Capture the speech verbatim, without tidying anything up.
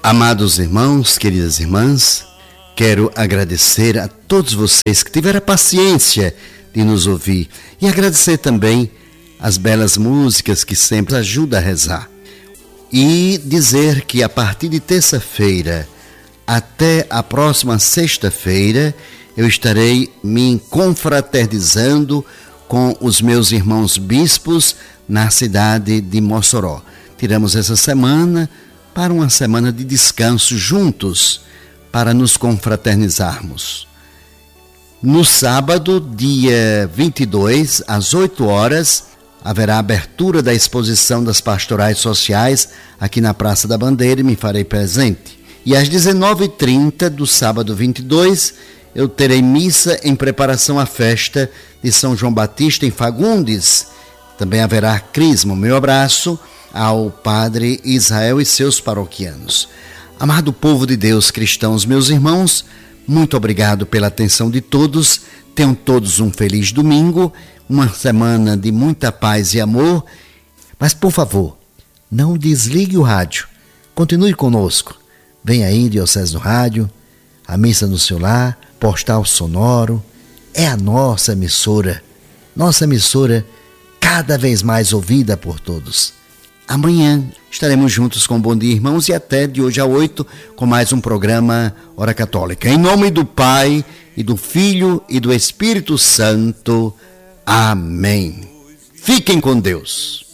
Amados irmãos, queridas irmãs, quero agradecer a todos vocês que tiveram a paciência de nos ouvir e agradecer também as belas músicas que sempre ajudam a rezar. E dizer que a partir de terça-feira até a próxima sexta-feira eu estarei me confraternizando com os meus irmãos bispos na cidade de Mossoró. Tiramos essa semana para uma semana de descanso juntos, para nos confraternizarmos. No sábado, dia vinte e dois, às oito horas, haverá a abertura da exposição das pastorais sociais aqui na Praça da Bandeira e me farei presente. E às dezenove e trinta do sábado vinte e dois, eu terei missa em preparação à festa de São João Batista em Fagundes. Também haverá crisma. Meu abraço ao Padre Israel e seus paroquianos. Amado povo de Deus, cristãos, meus irmãos, muito obrigado pela atenção de todos. Tenham todos um feliz domingo, uma semana de muita paz e amor. Mas, por favor, não desligue o rádio. Continue conosco. Vem aí, Diocese no Rádio, a missa no seu lar, Postal Sonoro. É a nossa emissora. Nossa emissora cada vez mais ouvida por todos. Amanhã estaremos juntos com Bom Dia, Irmãos, e até de hoje a oito com mais um programa Hora Católica. Em nome do Pai, e do Filho e do Espírito Santo. Amém. Fiquem com Deus.